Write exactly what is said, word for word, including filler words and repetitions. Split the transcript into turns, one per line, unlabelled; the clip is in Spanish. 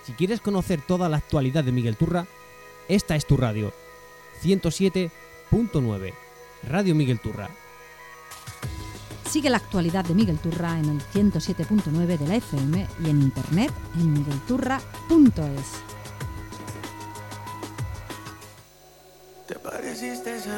Si quieres conocer toda la actualidad de Miguel Turra, esta es tu radio. ciento siete punto nueve, Radio Miguel Turra.
Sigue la actualidad de Miguel Turra en el ciento siete punto nueve de la F M y en internet en miguelturra punto es.
Te pareciste esa